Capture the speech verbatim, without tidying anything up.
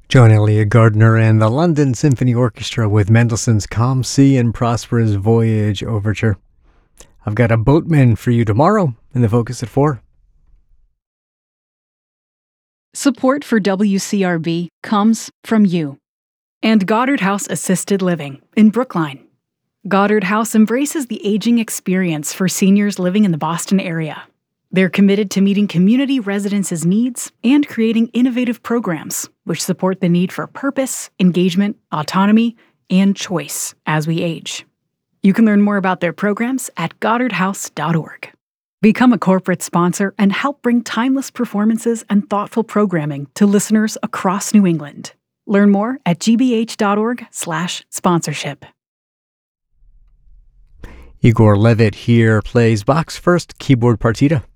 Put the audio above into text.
John Elliott Gardner and the London Symphony Orchestra with Mendelssohn's Calm Sea and Prosperous Voyage Overture. I've got a boatman for you tomorrow in the Focus at four. Support for W C R B comes from you and Goddard House Assisted Living in Brookline. Goddard House embraces the aging experience for seniors living in the Boston area. They're committed to meeting community residents' needs and creating innovative programs which support the need for purpose, engagement, autonomy, and choice as we age. You can learn more about their programs at goddard house dot org. Become a corporate sponsor and help bring timeless performances and thoughtful programming to listeners across New England. Learn more at g b h dot org slash sponsorship. Igor Levit here plays Bach's first keyboard partita.